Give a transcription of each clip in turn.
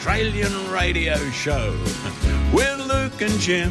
Australian radio show with Luke and Jim.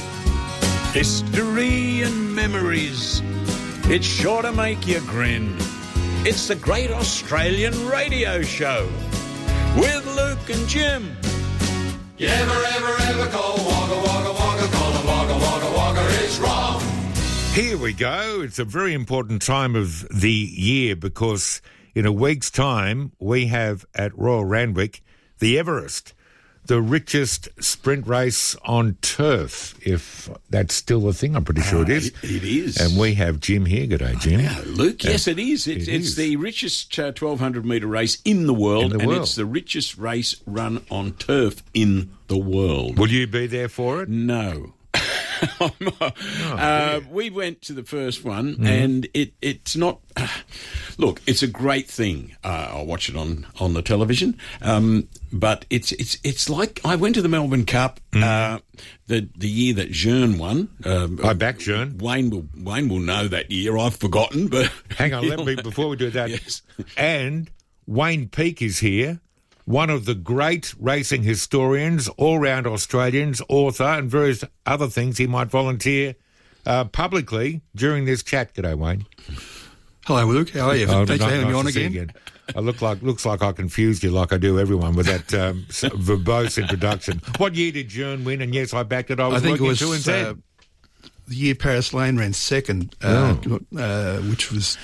History and memories, it's sure to make you grin. It's the Great Australian Radio Show with Luke and Jim. You ever call Wagga Wagga Wagga, call him Wagga Wagga Wagga, it's wrong. Here we go. It's a very important time of the year because in a week's time we have at Royal Randwick the Everest, the richest sprint race on turf, if that's still a thing. I'm pretty sure it is. It is. And we have Jim here. G'day, Jim. Yeah, Luke, yes, it is. It's the richest 1,200-metre race in the world, and it's the richest race run on turf in the world. Will you be there for it? No. We went to the first one, and it's not... Look, it's a great thing. I'll watch it on the television, but it's like I went to the Melbourne Cup the year that Jean won. I backed Jean. Wayne will know that year. I've forgotten, but hang on. Before we do that, yes. And Wayne Peake is here. One of the great racing historians, all-round Australians, author, and various other things. He might volunteer publicly during this chat. G'day, Wayne. Hello, Luke. How are you? Thanks for having me on again. I looks like I confused you like I do everyone with that verbose introduction. What year did Jean win? And yes, I backed it. I think it was the year Paris Lane ran second, which was...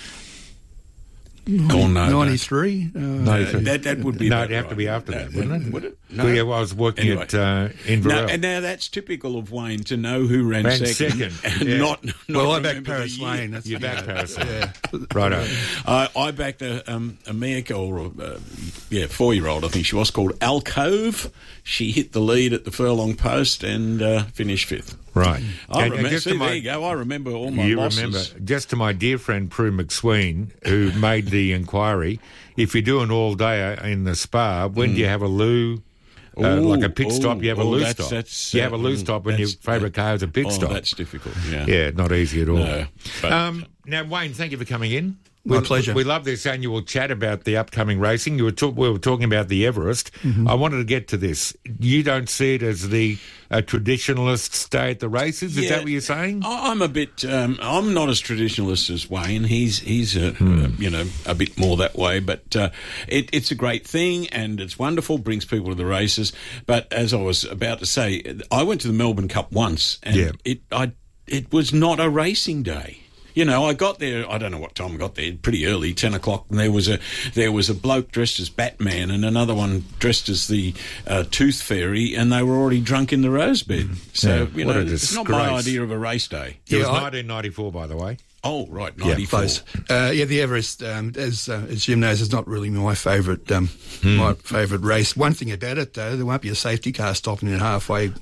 93? That would be... No, it'd have to be after that, wouldn't it? Would it? No. Well, yeah, I was working at Inverell. And now that's typical of Wayne to know who ran second. And not well, I backed Paris Lane. You backed Paris Lane. Yeah. Righto. I backed a America, or a 4-year-old, I think she was, called Alcove. She hit the lead at the furlong post and finished fifth. Right. There you go. I remember all my losses. You remember, just to my dear friend Prue McSween, who made the inquiry, if you do an all-day in the Spa, when do you have a loo, like a pit stop? You have a loo stop. You have a loo stop when your favourite car is a pit stop. That's difficult, yeah. Yeah, not easy at all. No, but now, Wayne, thank you for coming in. My pleasure. We love this annual chat about the upcoming racing. We were talking about the Everest. Mm-hmm. I wanted to get to this. You don't see it as the traditionalist stay at the races? Is that what you're saying? I'm a bit... I'm not as traditionalist as Wayne. He's a bit more that way. But it's a great thing and it's wonderful, brings people to the races. But as I was about to say, I went to the Melbourne Cup once and it was not a racing day. You know, I got there, I don't know what time I got there, pretty early, 10 o'clock, and there was a bloke dressed as Batman and another one dressed as the Tooth Fairy, and they were already drunk in the rose bed. So, it's not my idea of a race day. It was 1994, by the way. Oh, right, 94. The Everest, as Jim knows, is not really my favourite race. One thing about it, though, there won't be a safety car stopping it halfway.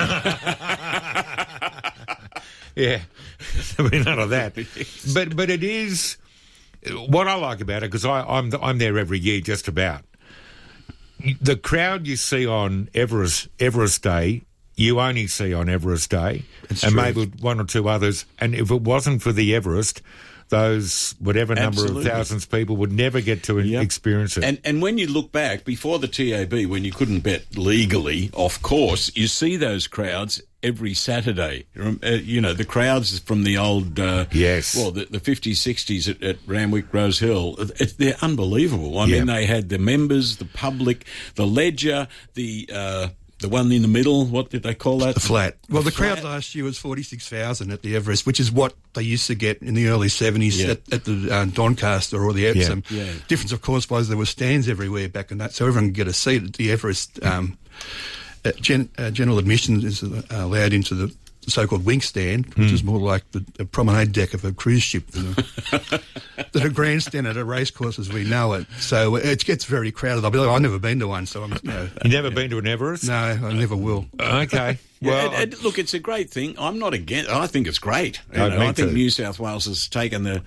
Yeah, there'll be none of that. But it is what I like about it, because I'm there every year just about. The crowd you see on Everest Day, you only see on Everest Day, maybe one or two others. And if it wasn't for the Everest, those whatever number of thousands of people would never get to experience it. And when you look back, before the TAB, when you couldn't bet legally, of course, you see those crowds every Saturday. The crowds from the old... the 50s, 60s at Randwick, Rose Hill, they're unbelievable. I mean, they had the members, the public, the ledger, the one in the middle, what did they call that? The flat. Well, the crowd last year was 46,000 at the Everest, which is what they used to get in the early 70s at the Doncaster or the Epsom. Difference, of course, was there were stands everywhere back in that, so everyone could get a seat at the Everest. General admission is allowed into the so-called wink stand, which is more like the promenade deck of a cruise ship than a grandstand at a racecourse as we know it. So it gets very crowded. I've never been to one, so I'm... You never been to an Everest? No, I never will. Okay. Well, look, it's a great thing. I'm not against. I think it's great. Me I think too. New South Wales has taken the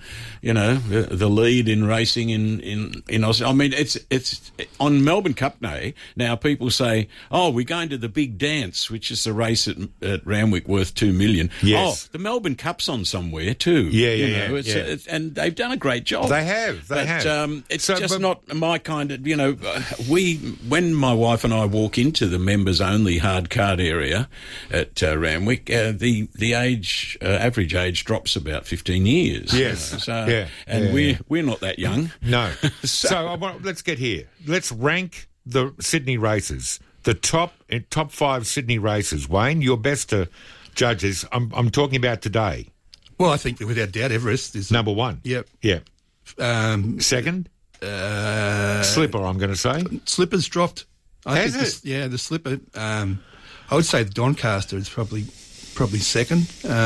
lead in racing in Australia. I mean, it's on Melbourne Cup Day now. People say, "Oh, we're going to the big dance," which is the race at Randwick worth $2 million. Yes. Oh, the Melbourne Cup's on somewhere too. Yeah. And they've done a great job. They have. It's not my kind of. When my wife and I walk into the members only hard card area at Randwick, the average age drops about 15 years. Yes. We're not that young. No. So let's get here. Let's rank the Sydney races. The top 5 Sydney races. Wayne, you're best to judge this. I'm talking about today. Well, I think that without doubt Everest is Number 1. Yep. Yeah. Second? Slipper, I'm going to say. Slipper's dropped. Has it? The Slipper. I would say the Doncaster is probably second.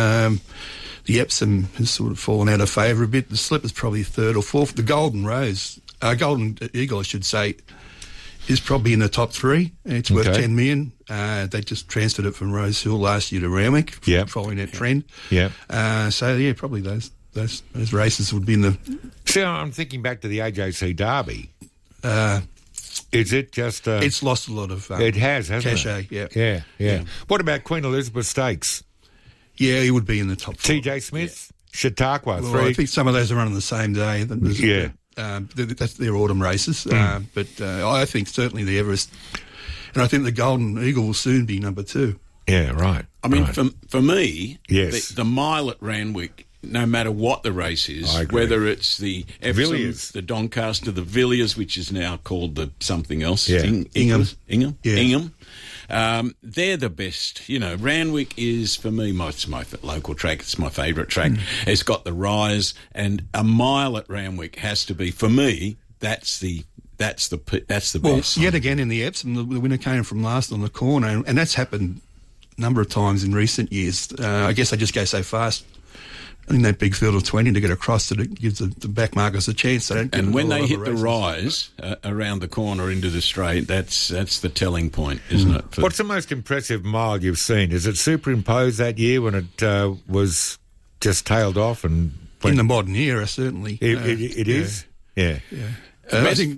The Epsom has sort of fallen out of favour a bit. The Slipper's probably third or fourth. The Golden Eagle, I should say, is probably in the top 3. It's worth $10 million. They just transferred it from Rosehill last year to Randwick, following that trend. Yeah. Probably those races would be in the. See, I'm thinking back to the AJC Derby. Is it just? It's lost a lot of. It has, hasn't cachet, it? Yeah. What about Queen Elizabeth Stakes? Yeah, he would be in the top 4. TJ Smith, Chautauqua, Well, 3. I think some of those are run on the same day. That's their autumn races. But I think certainly the Everest, and I think the Golden Eagle will soon be number 2. Yeah, right. I mean, for me, yes. the mile at Randwick, no matter what the race is, whether it's the Villiers, the Doncaster, the Villiers, which is now called the something else, Ingham. Ingham. They're the best. Randwick is, for me, it's my local track. It's my favourite track. It's got the rise, and a mile at Randwick has to be, for me, that's the best. Yet again in the Epsom, the winner came from last on the corner, and that's happened a number of times in recent years. I guess they just go so fast in that big field of 20 to get across that it gives the back markers a chance. And when they hit the rise around the corner into the straight, that's the telling point, isn't it? What's the most impressive mile you've seen? Is it superimposed that year when it was just tailed off? And in the modern era, certainly. It is? Yeah. I think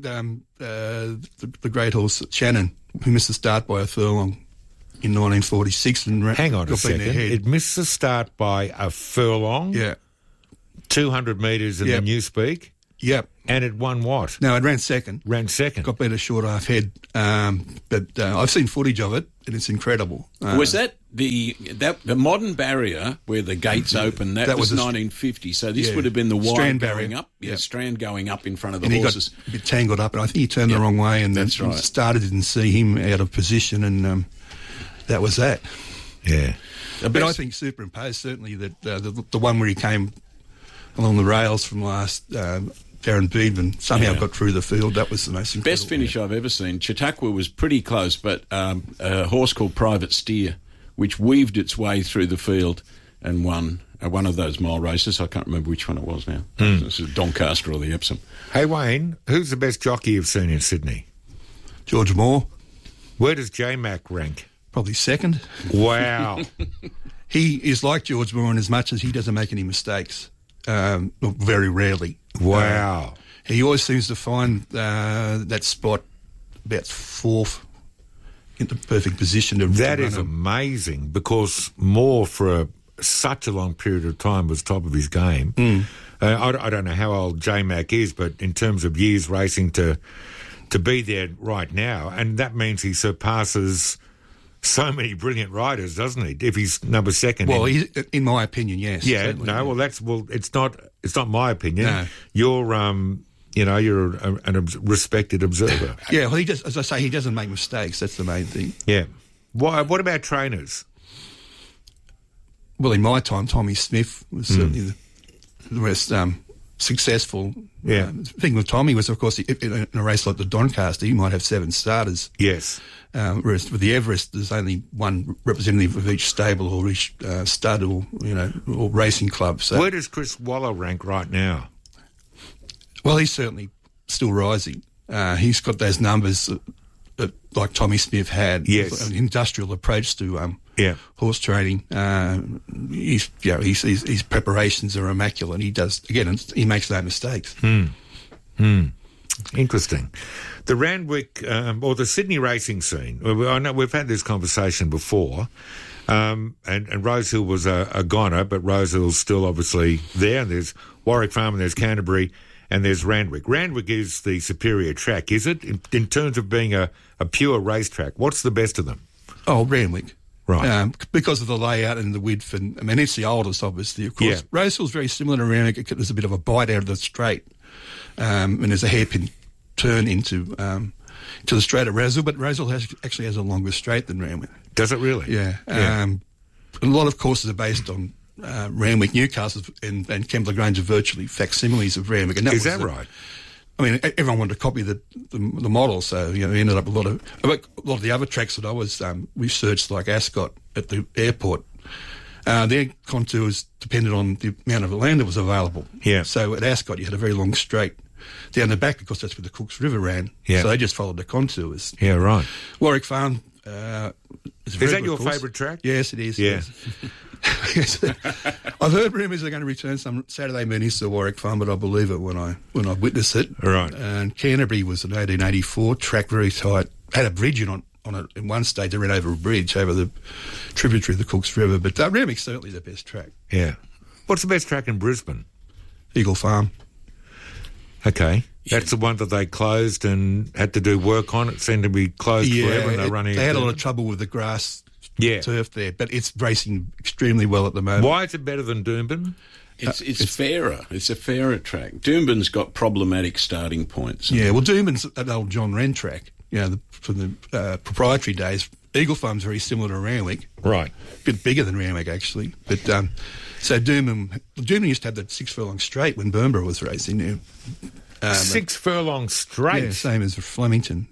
the great horse Shannon, who missed the start by a furlong in 1946. And hang on a second. It missed the start by a furlong? Yeah. 200 metres in the Newspeak? Yep. And it won what? No, it ran second. Got beat a short half head. But I've seen footage of it, and it's incredible. Was that the modern barrier where the gates open? That was 1950. So this would have been the wide Strand going barrier. up. Yeah, Strand going up in front of the and horses. He got a bit tangled up, and I think he turned the wrong way, and that's right. Starter didn't see him out of position, and that was that. Yeah. But I think superimposed, certainly, that the one where he came along the rails from last, Darren Beedman, somehow got through the field. That was the most incredible. Best finish I've ever seen. Chautauqua was pretty close, but a horse called Private Steer, which weaved its way through the field and won one of those mile races. I can't remember which one it was now. This is Doncaster or the Epsom. Hey, Wayne, who's the best jockey you've seen in Sydney? George Moore. Where does J-Mac rank? Probably second. Wow. He is like George Moore in as much as he doesn't make any mistakes, very rarely. Wow. He always seems to find that spot about fourth in the perfect position. That is amazing, because Moore, for such a long period of time, was top of his game. I don't know how old J-Mac is, but in terms of years racing to be there right now, and that means he surpasses so many brilliant riders, doesn't he? If he's number second. Well, in my opinion, yes. Yeah. No. Well, it's not my opinion. No. You're you're a respected observer. Yeah. Well, as I say, he doesn't make mistakes. That's the main thing. Yeah. What about trainers? Well, in my time, Tommy Smith was certainly the most successful. Yeah. The thing with Tommy was, of course, in a race like the Doncaster, he might have 7 starters. Yes. Whereas with the Everest, there's only one representative of each stable or each stud or racing club. So where does Chris Waller rank right now? Well, he's certainly still rising. He's got those numbers that like Tommy Smith had. Yes. An industrial approach to horse training. His preparations are immaculate. He makes no mistakes. Interesting. The Randwick or the Sydney racing scene. I know we've had this conversation before, and Rosehill was a goner, but Rosehill's still obviously there. And there's Warwick Farm, and there's Canterbury, and there's Randwick. Randwick is the superior track, is it, in terms of being a pure racetrack? What's the best of them? Oh, Randwick. Right. Because of the layout and the width, and it's the oldest, obviously, of course. Yeah. Rosehill's very similar to Randwick. There's a bit of a bite out of the straight, and there's a hairpin turn into the straight at Rosehill, but Rosehill actually has a longer straight than Randwick. Does it really? Yeah. A lot of courses are based on Randwick. Newcastle and Kembla Grange are virtually facsimiles of Randwick. And is that right? I mean, everyone wanted to copy the model, so we ended up a lot of the other tracks that I was researched, like Ascot at the airport. Their contours depended on the amount of land that was available. Yeah. So at Ascot, you had a very long straight down the back because that's where the Cooks River ran. Yeah. So they just followed the contours. Yeah, right. Warwick Farm. Is that your favourite track? Yes, it is. Yeah. Yes. I've heard rumours they're going to return some Saturday mornings to Warwick Farm, but I believe it when I witness it. Right. And Canterbury was an 1884 track, very tight. Had a bridge on it. In one stage, they ran over a bridge over the tributary of the Cooks River. But Randwick's certainly the best track. Yeah. What's the best track in Brisbane? Eagle Farm. Okay. That's the one that they closed and had to do work on. It seemed to be closed forever, and they're running. They had a lot of trouble with the grass Yeah. turf there, but it's racing extremely well at the moment. Why is it better than Doomben? It's fairer. It's a fairer track. Doomben's got problematic starting points. Yeah, well, Doomben's an old John Wren track, you know, from the proprietary days. Eagle Farm's very similar to Randwick. Right. A bit bigger than Randwick, actually. But so Doomben used to have that 6 furlong straight when Burnborough was racing there. 6 furlong straight? Yeah, same as Flemington.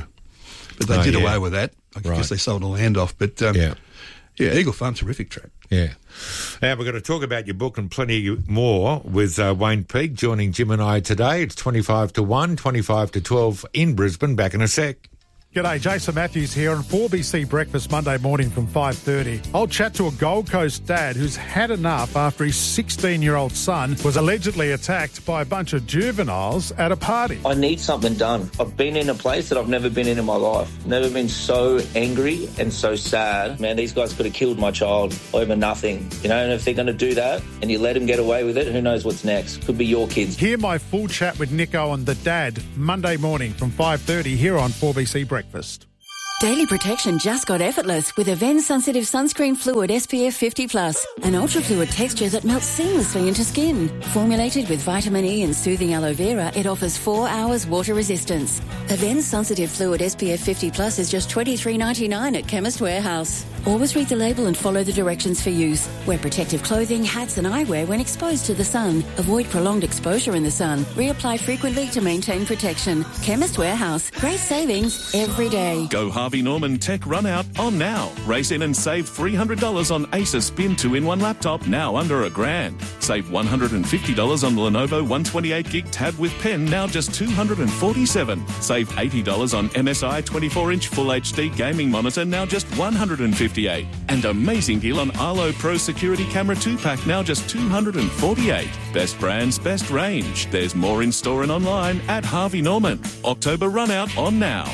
But they did away with that. I guess they sold the land off. But yeah, Eagle Farm, terrific track. Yeah. Now, we're going to talk about your book and plenty more with Wayne Peake joining Jim and I today. It's 25 to 1, 25 to 12 in Brisbane. Back in a sec. G'day, Jason Matthews here on 4BC Breakfast Monday morning from 5:30. I'll chat to a Gold Coast dad who's had enough after his 16-year-old son was allegedly attacked by a bunch of juveniles at a party. I need something done. I've been in a place that I've never been in my life. Never been so angry and so sad. Man, these guys could have killed my child over nothing. You know, and if they're going to do that and you let them get away with it, who knows what's next? Could be your kids. Hear my full chat with Nico and the dad Monday morning from 5:30 here on 4BC Breakfast. Daily protection just got effortless with Avène Sensitive Sunscreen Fluid SPF 50+, an ultra-fluid texture that melts seamlessly into skin. Formulated with vitamin E and soothing aloe vera, it offers 4 hours water resistance. Avène Sensitive Fluid SPF 50+ is just $23.99 at Chemist Warehouse. Always read the label and follow the directions for use. Wear protective clothing, hats and eyewear when exposed to the sun. Avoid prolonged exposure in the sun. Reapply frequently to maintain protection. Chemist Warehouse. Great savings every day. Go Harvey Norman Tech Run Out on now. Race in and save $300 on Acer Spin 2-in-1 laptop, now under $1,000. Save $150 on the Lenovo 128GB tab with pen, now just $247. Save $80 on MSI 24-inch Full HD gaming monitor, now just $158. And amazing deal on Arlo Pro Security Camera 2-pack, now just $248. Best brands, best range. There's more in store and online at Harvey Norman. October Run Out on now.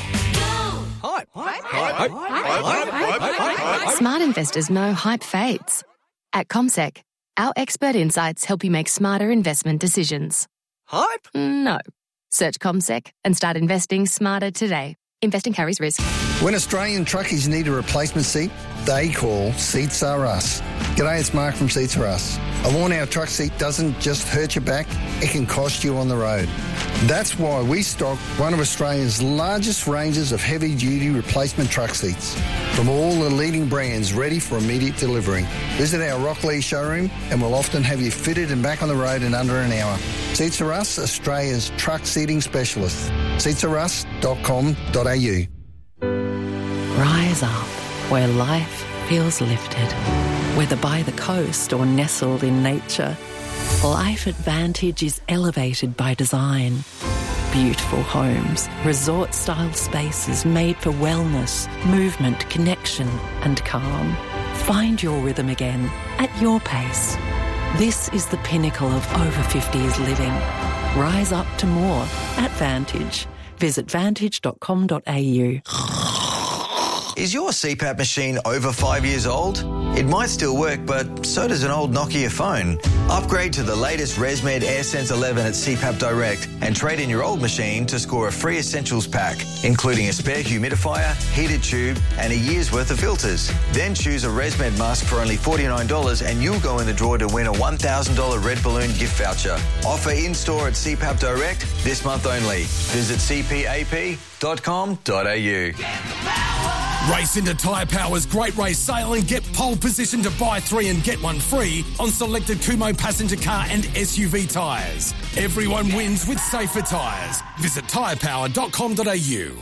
Smart investors know hype fades. At CommSec, our expert insights help you make smarter investment decisions. Hype? No. Search CommSec and start investing smarter today. Investing carries risk. When Australian truckies need a replacement seat, they call Seats Are Us. G'day, it's Mark from Seats Are Us. A worn-out truck seat doesn't just hurt your back, it can cost you on the road. That's why we stock one of Australia's largest ranges of heavy-duty replacement truck seats from all the leading brands ready for immediate delivery. Visit our Rocklea showroom and we'll often have you fitted and back on the road in under an hour. Seats Are Us, Australia's truck seating specialist. seatsarus.com.au. Rise up where life feels lifted. Whether by the coast or nestled in nature, Life Advantage is elevated by design. Beautiful homes, resort-style spaces made for wellness, movement, connection and calm. Find your rhythm again at your pace. This is the pinnacle of over 50s living. Rise up to more at Vantage. Visit vantage.com.au. Is your CPAP machine over 5 years old? It might still work, but so does an old Nokia phone. Upgrade to the latest ResMed AirSense 11 at CPAP Direct and trade in your old machine to score a free essentials pack, including a spare humidifier, heated tube and a year's worth of filters. Then choose a ResMed mask for only $49 and you'll go in the draw to win a $1,000 Red Balloon gift voucher. Offer in-store at CPAP Direct this month only. Visit cpap.com.au. Race into Tyre Power's Great Race Sale and get pole position to buy 3 and get 1 free on selected Kumho passenger car and SUV tyres. Everyone wins with safer tyres. Visit tyrepower.com.au.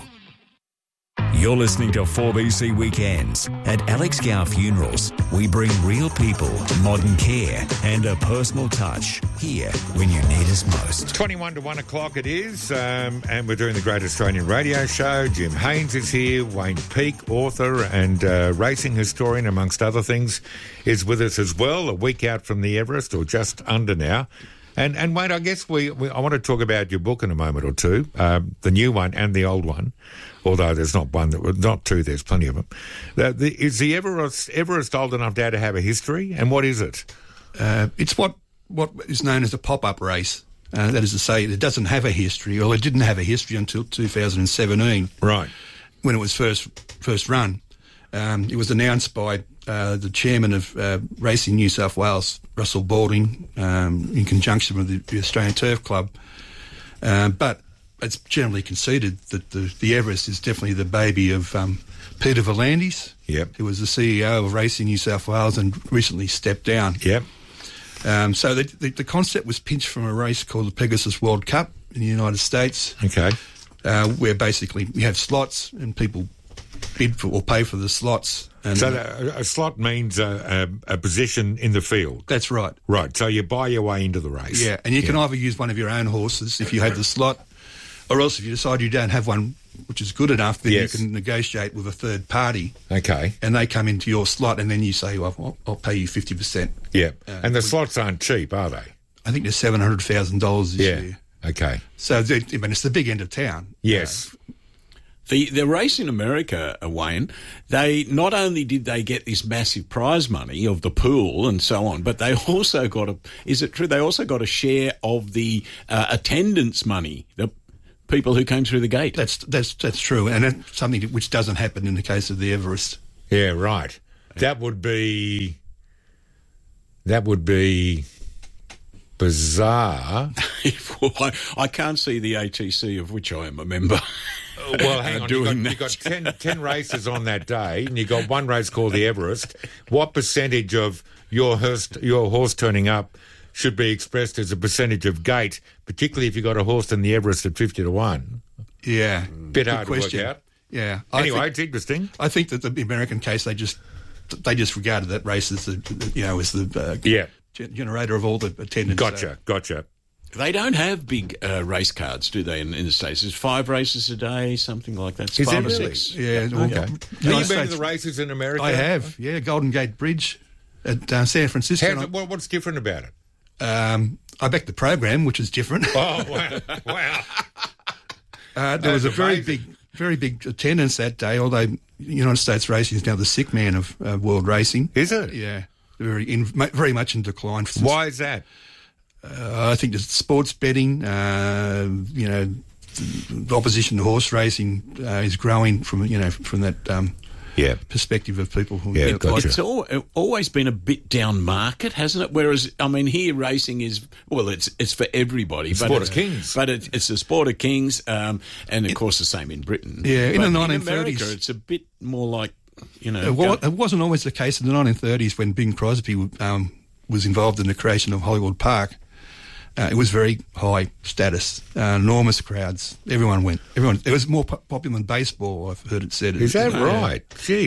You're listening to 4BC Weekends. At Alex Gow Funerals, we bring real people, modern care and a personal touch here when you need us most. 21 to 1 o'clock it is, and we're doing the Great Australian Radio Show. Jim Haynes is here. Wayne Peake, author and racing historian, amongst other things, is with us as well, a week out from the Everest, or just under now. And Wayne, I guess I want to talk about your book in a moment or two, the new one and the old one, although there's not two, there's plenty of them. Is the Everest old enough now to have a history, and what is it? It's what is known as a pop-up race. That is to say, it doesn't have a history, or it didn't have a history until 2017. Right. When it was first run. It was announced by the chairman of Racing New South Wales, Russell Balding, in conjunction with the Australian Turf Club. But it's generally conceded that the Everest is definitely the baby of Peter V'landys, who was the CEO of Racing New South Wales and recently stepped down. Yep. So the concept was pinched from a race called the Pegasus World Cup in the United States. Okay. Where basically we have slots and people bid for or pay for the slots. And so a slot means a position in the field. That's right. Right, so you buy your way into the race. Yeah, and you can either use one of your own horses if you have the slot, or else if you decide you don't have one which is good enough, then you can negotiate with a third party. Okay. And they come into your slot, and then you say, well, I'll pay you 50%. Yeah, and the slots aren't cheap, are they? I think they're $700,000 this year. Okay. So, it's the big end of town. Yes. The race in America, Wayne, they not only did they get this massive prize money of the pool and so on, but they also got is it true? They also got a share of the attendance money, the people who came through the gate. That's true, and that's something which doesn't happen in the case of the Everest. Yeah, right. That would be bizarre. Well, I can't see the ATC, of which I am a member. Well, hang on. You got 10 races on that day, and you got one race called the Everest. What percentage of your horse turning up should be expressed as a percentage of gate, particularly if you got a horse in the Everest at 50 to 1? Yeah, bit hard to work out. Yeah. Anyway, it's interesting. I think that the American case, they just regarded that race as the generator of all the attendance. Gotcha. They don't have big race cards, do they, in the States? There's 5 races a day, something like that. Is 5 there or really? 6. Yeah. Okay. Have you been to the races in America? I have, yeah. Golden Gate Bridge at San Francisco. What's different about it? I backed the program, which is different. Oh, wow. There was a very big attendance that day, although United States Racing is now the sick man of world racing. Is it? Yeah. Very much in decline. Why is that? I think the sports betting, the opposition to horse racing is growing from that perspective of people who gotcha. It's always been a bit down market, hasn't it? Whereas, I mean, here racing is, well, it's for everybody. Sport of kings. But it's the sport of kings, and of course the same in Britain. Yeah, in the 1930s. In America, it's a bit more like, it wasn't always the case in the 1930s when Bing Crosby was involved in the creation of Hollywood Park. It was very high status, enormous crowds. Everyone went. It was more popular than baseball, I've heard it said. Is that right? Jeez.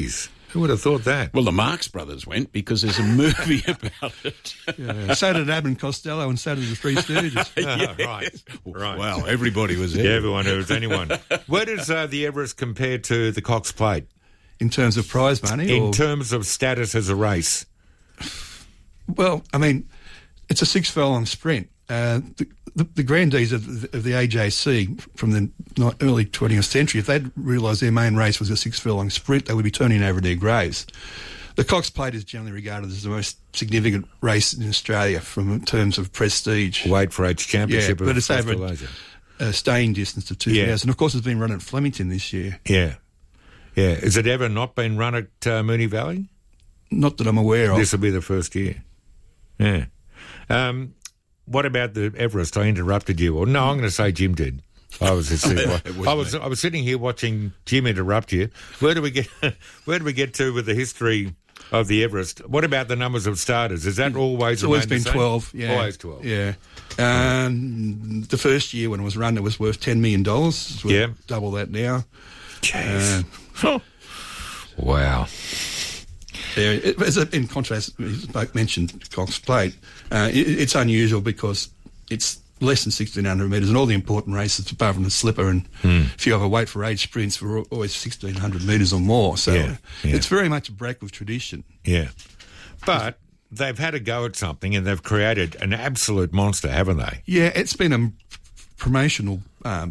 Who would have thought that? Well, the Marx Brothers went because there's a movie about it. Yeah. So did Abbott and Costello, and so did the Three Stooges. Right. Wow, everybody was there. Yeah, everyone who was anyone. Where does the Everest compare to the Cox Plate? In terms of prize money? In terms of status as a race? Well, I mean, it's a 6-furlong sprint. The grandees of the AJC from the early 20th century, if they'd realised their main race was a 6-furlong sprint, they would be turning over their graves. The Cox Plate is generally regarded as the most significant race in Australia in terms of prestige. Weight for Age Championship. Yeah, but it's over a staying distance of 2,000. Yeah. And, of course, it's been run at Flemington this year. Yeah. Yeah. Has it ever not been run at Moonee Valley? Not that I'm aware of. This will be the first year. Yeah. What about the Everest? I interrupted you. Or no, I'm going to say Jim did. I was sitting here watching Jim interrupt you. Where do we get to with the history of the Everest? What about the numbers of starters? Is that always been 12? Yeah, always 12. Yeah. The first year when it was run, it was worth $10 million. It's worth double that now. Jeez. Wow. Yeah, in contrast, Spoke mentioned Cox Plate. It's unusual because it's less than 1,600 metres, and all the important races, apart from the Slipper and a few other weight for age sprints, were always 1,600 metres or more. So it's very much a break with tradition. Yeah, but they've had a go at something, and they've created an absolute monster, haven't they? Yeah, it's been a promotional.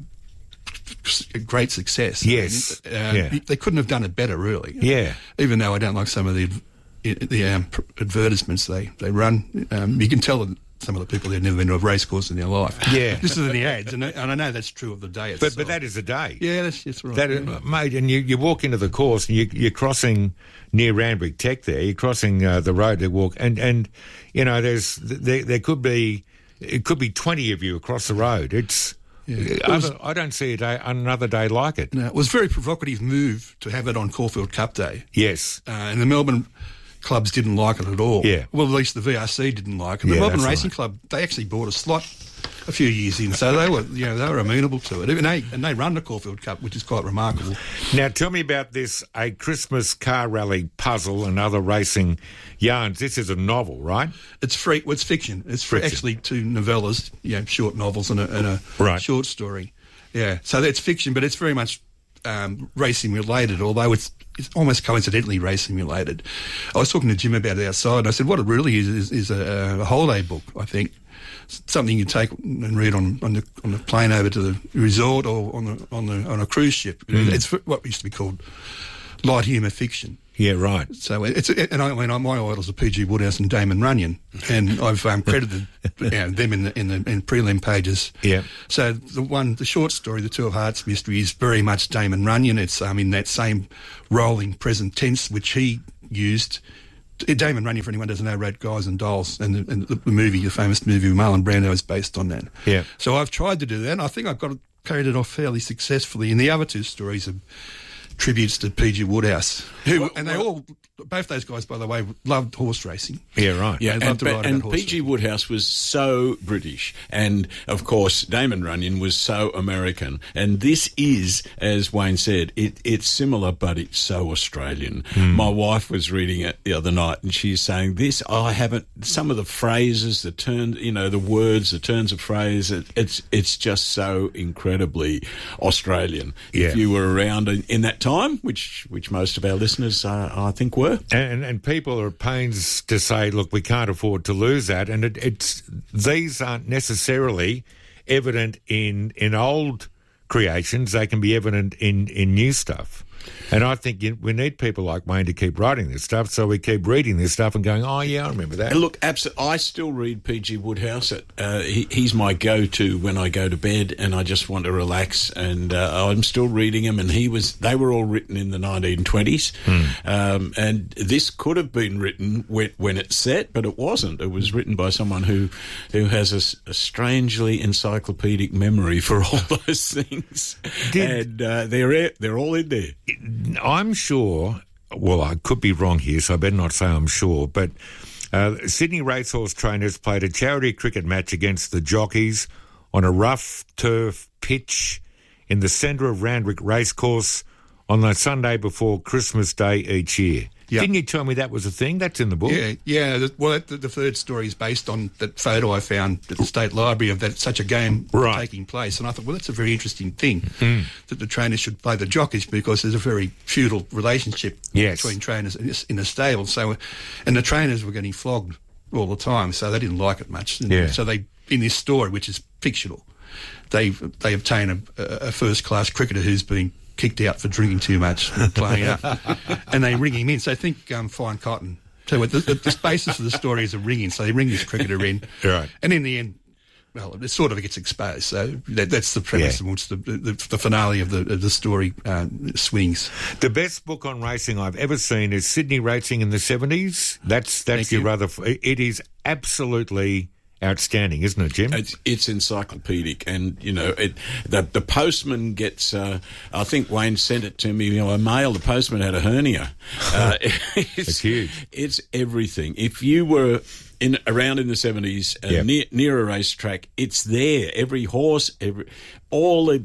Great success. Yes. They couldn't have done it better, really. Yeah. Even though I don't like some of the advertisements they run, you can tell that some of the people have never been to a race course in their life. Yeah. This is in the ads, and I know that's true of the day itself. But that is a day. Yeah, that's right. Mate, and you walk into the course, and you're crossing near Randwick Tech there. You're crossing the road to walk, and you know, there could be 20 of you across the road. It's... Yeah. I don't see another day like it. No, it was a very provocative move to have it on Caulfield Cup Day. Yes. And the Melbourne clubs didn't like it at all. Yeah. Well, at least the VRC didn't like it. The Melbourne Racing Club, they actually bought a slot a few years in, so they were amenable to it. And they run the Caulfield Cup, which is quite remarkable. Now, tell me about this, A Christmas Car Rally Puzzle and Other Racing Yarns. This is a novel, right? It's fiction. It's actually 2 novellas, short novels and a short story. Yeah, so that's fiction, but it's very much racing related, although it's almost coincidentally racing related. I was talking to Jim about it outside, and I said what it really is a holiday book, I think. Something you take and read on the plane over to the resort or on a cruise ship. It's what used to be called light humour fiction. Yeah, right. So my idols are P.G. Woodhouse and Damon Runyon, and I've credited them in prelim pages. Yeah. So the short story, The Two of Hearts mystery, is very much Damon Runyon. It's in that same rolling present tense which he used. Damon Runyon, for anyone who doesn't know, wrote Guys and Dolls, and the movie, the famous movie with Marlon Brando, is based on that. Yeah. So I've tried to do that, and I think I've carried it off fairly successfully. And the other 2 stories are tributes to P.G. Woodhouse, both those guys, by the way, loved horse racing. Yeah, right. Yeah, they loved to ride and about horse P.G. Woodhouse was so British, and of course Damon Runyon was so American. And this is, as Wayne said, it's similar, but it's so Australian. My wife was reading it the other night, and she's saying some of the phrases, the turns, the words, the turns of phrase, it's just so incredibly Australian. Yeah. If you were around in that time, which most of our listeners, I think, were. And people are at pains to say, look, we can't afford to lose that. And these aren't necessarily evident in old creations. They can be evident in new stuff. And I think we need people like Wayne to keep writing this stuff, so we keep reading this stuff and going, oh, yeah, I remember that. And look, I still read P.G. Woodhouse. He's my go-to when I go to bed and I just want to relax, and I'm still reading him, and they were all written in the 1920s. And this could have been written when it's set, but it wasn't. It was written by someone who has a strangely encyclopedic memory for all those things. And they're all in there. I'm sure, well, I could be wrong here, so I better not say I'm sure, but Sydney racehorse trainers played a charity cricket match against the jockeys on a rough turf pitch in the centre of Randwick Racecourse on the Sunday before Christmas Day each year. Yep. Didn't you tell me that was a thing? That's in the book. Yeah. Well, the third story is based on that photo I found at the State Library of that such a game taking place. And I thought, well, that's a very interesting thing that the trainers should play the jockeys, because there's a very feudal relationship between trainers in a stable. So, and the trainers were getting flogged all the time, so they didn't like it much. And so they, in this story, which is fictional, they obtain a first-class cricketer who's been kicked out for drinking too much and playing up, and they ring him in. So think Fine Cotton. So the basis of the story is a ringing. So they ring this cricketer in, and in the end, well, it sort of gets exposed. So that's the premise in which the finale of the story swings. The best book on racing I've ever seen is Sydney Racing in the 70s. That's your brother. It is absolutely outstanding, isn't it, Jim? It's encyclopedic, and the postman gets. I think Wayne sent it to me. A mail. The postman had a hernia. It's huge. It's everything. If you were around in the 70s, near a racetrack, it's there. Every horse, all the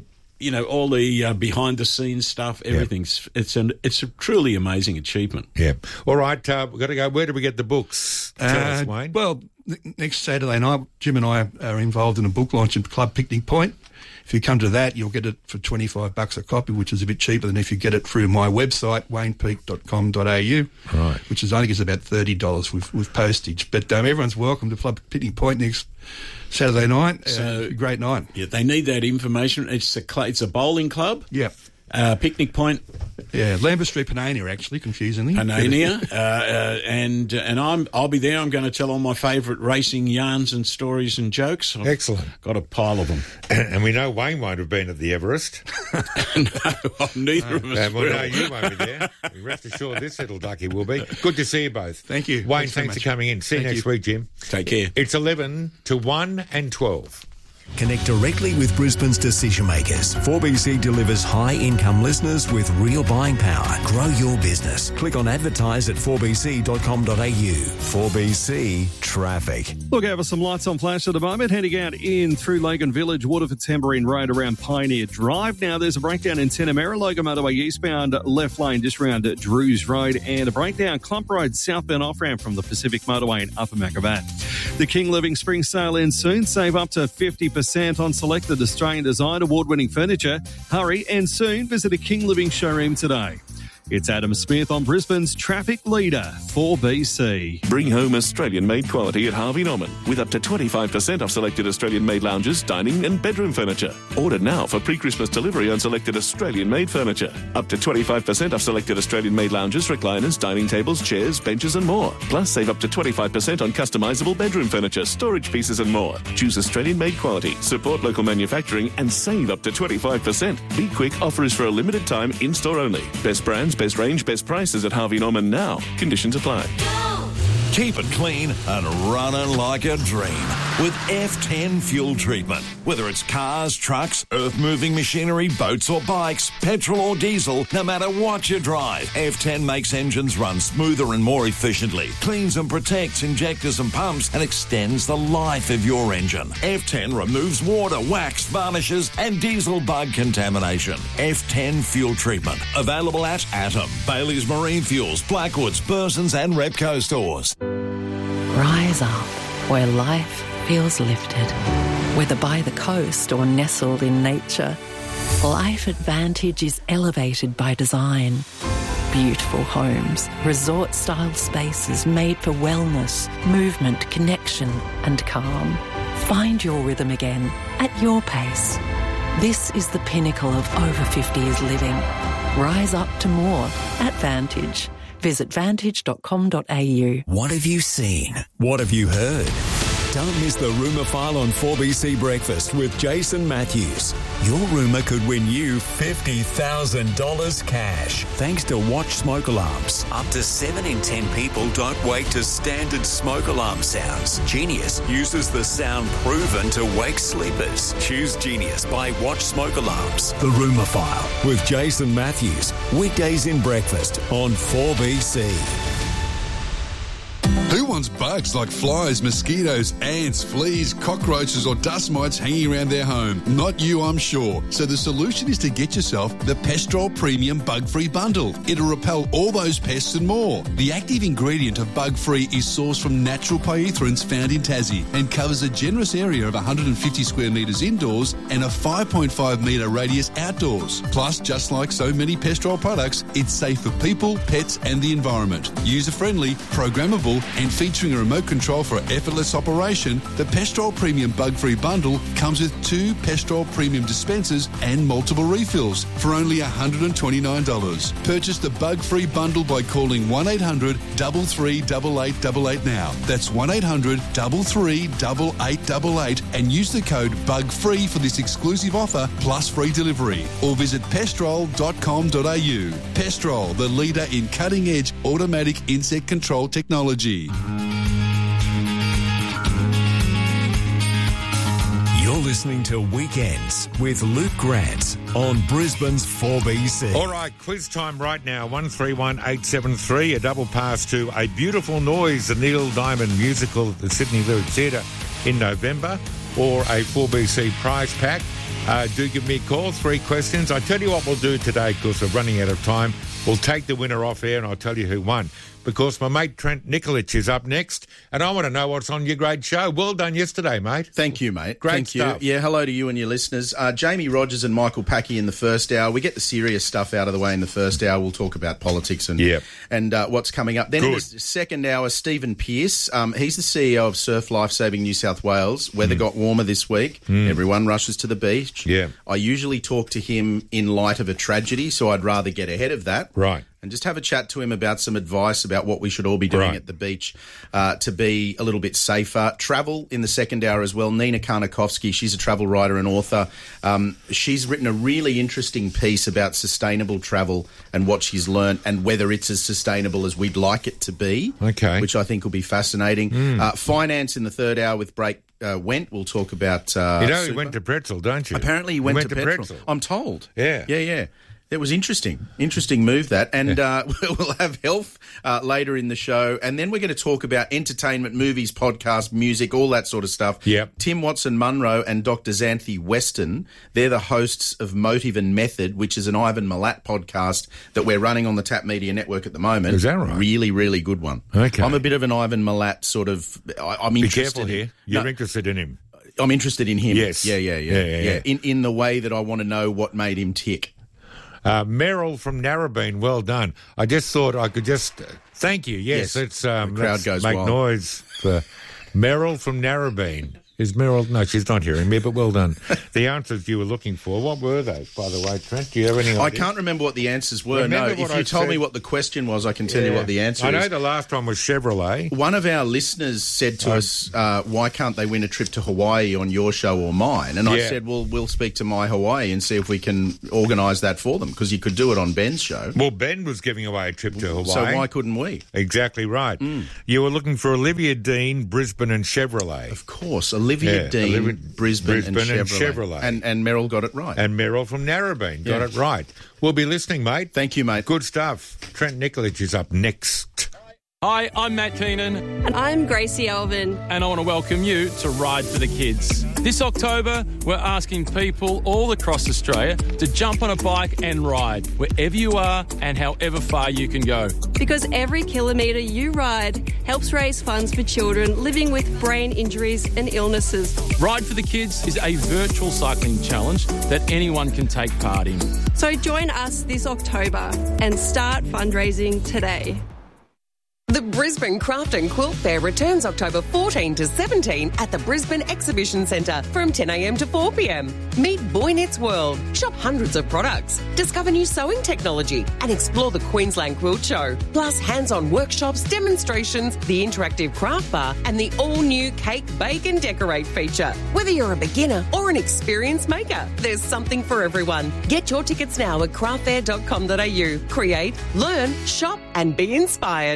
behind the scenes stuff, everything's it's a truly amazing achievement. Yeah. All right, we've got to go. Where do we get the books? Tell us, Wayne. Well, next Saturday night, Jim and I are involved in a book launch at Club Picnic Point. If you come to that, you'll get it for $25 a copy, which is a bit cheaper than if you get it through my website, waynepeak.com.au, which is, I think, is about $30 with postage. But everyone's welcome to Club Picnic Point next Saturday night. So, great night. Yeah, they need that information. It's a bowling club. Yeah. Picnic Point. Yeah, Lambert Street, Panania, actually, confusingly. Panania. And I'll be there. I'm going to tell all my favourite racing yarns and stories and jokes. Excellent. Got a pile of them. And we know Wayne won't have been at the Everest. No, neither of us will. No, you won't be there. Rest assured this little ducky will be. Good to see you both. Thank you. Wayne, thanks for coming in. See you next week, Jim. Take care. It's 11 to 1 and 12. Connect directly with Brisbane's decision makers. 4BC delivers high-income listeners with real buying power. Grow your business. Click on advertise at 4bc.com.au. 4BC Traffic. Look out for some lights on flash at the moment. Heading out in through Logan Village, Waterford Tambourine Road around Pioneer Drive. Now there's a breakdown in Tenamera, Logan Motorway eastbound left lane just around Drews Road, and a breakdown Clump Road southbound off-ramp from the Pacific Motorway in Upper Macavatt. The King Living Spring Sale ends soon. Save up to 50% on selected Australian design award-winning furniture. Hurry and soon visit a King Living showroom today. It's Adam Smith on Brisbane's traffic leader, 4BC. Bring home Australian-made quality at Harvey Norman with up to 25% off selected Australian-made lounges, dining and bedroom furniture. Order now for pre-Christmas delivery on selected Australian-made furniture. Up to 25% off selected Australian-made lounges, recliners, dining tables, chairs, benches and more. Plus, save up to 25% on customisable bedroom furniture, storage pieces and more. Choose Australian-made quality, support local manufacturing and save up to 25%. Be quick, offer is for a limited time, in-store only. Best brands, best range, best prices at Harvey Norman now. Conditions apply. Keep it clean and running like a dream with F10 fuel treatment. Whether it's cars, trucks, earth-moving machinery, boats or bikes, petrol or diesel, no matter what you drive, F10 makes engines run smoother and more efficiently, cleans and protects injectors and pumps, and extends the life of your engine. F10 removes water, wax, varnishes, and diesel bug contamination. F10 fuel treatment. Available at Atom, Bailey's Marine Fuels, Blackwoods, Burson's and Repco stores. Rise up where life feels lifted. Whether by the coast or nestled in nature, Life Advantage is elevated by design. Beautiful homes, resort-style spaces made for wellness, movement, connection and calm. Find your rhythm again at your pace. This is the pinnacle of over 50s living. Rise up to more at Vantage. Visit vantage.com.au. What have you seen? What have you heard? Don't miss the Rumour File on 4BC Breakfast with Jason Matthews. Your rumour could win you $50,000 cash. Thanks to Watch Smoke Alarms. Up to 7 in 10 people don't wake to standard smoke alarm sounds. Genius uses the sound proven to wake sleepers. Choose Genius by Watch Smoke Alarms. The Rumour File with Jason Matthews. Weekdays in breakfast on 4BC. Who Who wants bugs like flies, mosquitoes, ants, fleas, cockroaches or dust mites hanging around their home? Not you, I'm sure. So the solution is to get yourself the Pestrol Premium Bug-Free Bundle. It'll repel all those pests and more. The active ingredient of Bug-Free is sourced from natural pyrethroids found in Tassie and covers a generous area of 150 square metres indoors and a 5.5 metre radius outdoors. Plus, just like so many Pestrol products, it's safe for people, pets and the environment. User-friendly, programmable and featuring a remote control for effortless operation, the Pestrol Premium Bug-Free Bundle comes with 2 Pestrol Premium dispensers and multiple refills for only $129. Purchase the Bug-Free Bundle by calling 1800 338888 now. That's 1800 338888 and use the code BUGFREE for this exclusive offer plus free delivery. Or visit pestrol.com.au. Pestrol, the leader in cutting-edge automatic insect control technology. You're listening to Weekends with Luke Grant on Brisbane's 4BC. All right, quiz time right now, 131873, a double pass to A Beautiful Noise, the Neil Diamond musical at the Sydney Lyric Theatre in November, or a 4BC prize pack. Do give me a call, 3 questions. I tell you what we'll do today, because we're running out of time. We'll take the winner off air and I'll tell you who won. Because my mate Trent Nikolic is up next, and I want to know what's on your great show. Well done yesterday, mate. Thank you, mate. Great Thank stuff. you. Yeah, hello to you and your listeners. Jamie Rogers and Michael Packy in the first hour. We get the serious stuff out of the way in the first hour. We'll talk about politics and what's coming up. Then in the second hour, Stephen Pearce. He's the CEO of Surf Lifesaving New South Wales. Weather got warmer this week. Everyone rushes to the beach. Yeah. I usually talk to him in light of a tragedy, so I'd rather get ahead of that. Right. And just have a chat to him about some advice about what we should all be doing at the beach to be a little bit safer. Travel in the second hour as well. Nina Karnakovsky, she's a travel writer and author. She's written a really interesting piece about sustainable travel and what she's learned and whether it's as sustainable as we'd like it to be, which I think will be fascinating. Finance in the third hour with Blake Wendt. We'll talk about he went to Pretzel, don't you? Apparently he went to Pretzel. I'm told. Yeah. Yeah. It was interesting move that. And we'll have health later in the show. And then we're going to talk about entertainment, movies, podcast, music, all that sort of stuff. Yep. Tim Watson-Munro and Dr. Xanthi Weston, they're the hosts of Motive and Method, which is an Ivan Milat podcast that we're running on the Tap Media Network at the moment. Is that right? Really, really good one. Okay. I'm a bit of an Ivan Milat sort of... I'm interested. Be careful here. You're interested in him. I'm interested in him. Yes. Yeah. In the way that I want to know what made him tick. Meryl from Narrabeen, well done. I just thought I could just thank you. Yes, the crowd goes make wild. noise for Meryl from Narrabeen. Is Meryl? No, she's not hearing me, but well done. The answers you were looking for, what were they, by the way, Trent? Do you have any idea? I can't remember what the answers were. If you told me what the question was, I can tell you what the answer is. I know the last one was Chevrolet. One of our listeners said to us, why can't they win a trip to Hawaii on your show or mine? And I said, well, we'll speak to My Hawaii and see if we can organise that for them, because you could do it on Ben's show. Well, Ben was giving away a trip to Hawaii. So why couldn't we? Exactly right. You were looking for Olivia Dean, Brisbane and Chevrolet. Of course, Olivia Dean, Brisbane and Chevrolet. And Meryl got it right. And Meryl from Narrabeen got it right. We'll be listening, mate. Thank you, mate. Good stuff. Trent Nikolic is up next. Hi, I'm Matt Keenan. And I'm Gracie Alvin. And I want to welcome you to Ride for the Kids. This October, we're asking people all across Australia to jump on a bike and ride wherever you are and however far you can go. Because every kilometre you ride helps raise funds for children living with brain injuries and illnesses. Ride for the Kids is a virtual cycling challenge that anyone can take part in. So join us this October and start fundraising today. The Brisbane Craft and Quilt Fair returns October 14 to 17 at the Brisbane Exhibition Centre from 10 a.m. to 4 p.m. Meet Boy Knits World, shop hundreds of products, discover new sewing technology and explore the Queensland Quilt Show. Plus hands-on workshops, demonstrations, the interactive craft bar and the all-new Cake, Bake and Decorate feature. Whether you're a beginner or an experienced maker, there's something for everyone. Get your tickets now at craftfair.com.au. Create, learn, shop and be inspired. It's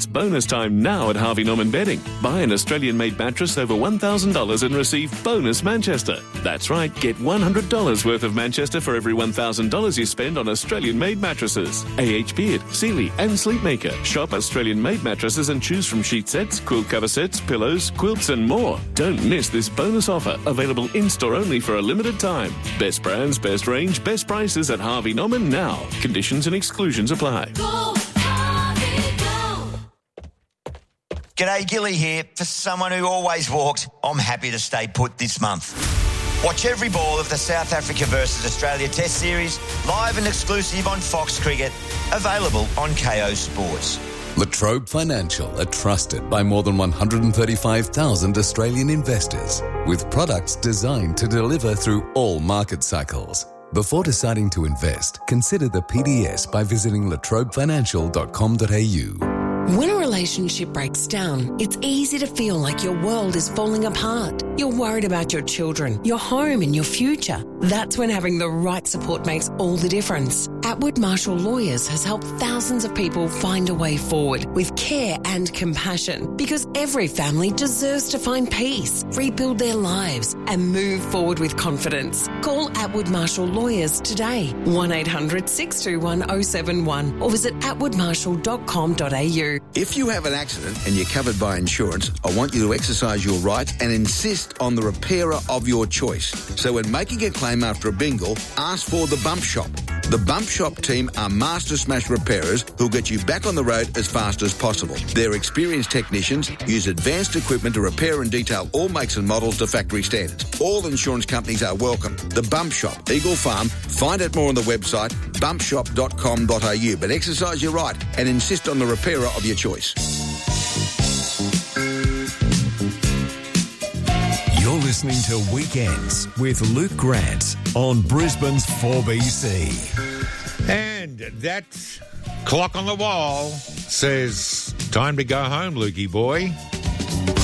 It's bonus time now at Harvey Norman Bedding. Buy an Australian-made mattress over $1,000 and receive bonus Manchester. That's right, get $100 worth of Manchester for every $1,000 you spend on Australian-made mattresses. AH Beard, Sealy and Sleepmaker. Shop Australian-made mattresses and choose from sheet sets, quilt cover sets, pillows, quilts and more. Don't miss this bonus offer, available in-store only for a limited time. Best brands, best range, best prices at Harvey Norman now. Conditions and exclusions apply. G'day, Gilly here. For someone who always walked, I'm happy to stay put this month. Watch every ball of the South Africa versus Australia Test Series, live and exclusive on Fox Cricket, available on KO Sports. Latrobe Financial are trusted by more than 135,000 Australian investors, with products designed to deliver through all market cycles. Before deciding to invest, consider the PDS by visiting latrobefinancial.com.au. When a relationship breaks down, it's easy to feel like your world is falling apart. You're worried about your children, your home and your future. That's when having the right support makes all the difference. Atwood Marshall Lawyers has helped thousands of people find a way forward with care and compassion, because every family deserves to find peace, rebuild their lives and move forward with confidence. Call Atwood Marshall Lawyers today, 1-800-621-071, or visit atwoodmarshall.com.au. If you have an accident and you're covered by insurance, I want you to exercise your right and insist on the repairer of your choice. So when making a claim after a bingle, ask for the Bump Shop. The Bump Shop team are master smash repairers who'll get you back on the road as fast as possible. Their experienced technicians use advanced equipment to repair and detail all makes and models to factory standards. All insurance companies are welcome. The Bump Shop, Eagle Farm. Find out more on the website bumpshop.com.au, but exercise your right and insist on the repairer of your choice. You're listening to Weekends with Luke Grant on Brisbane's 4BC. And that clock on the wall says, time to go home, Lukey boy.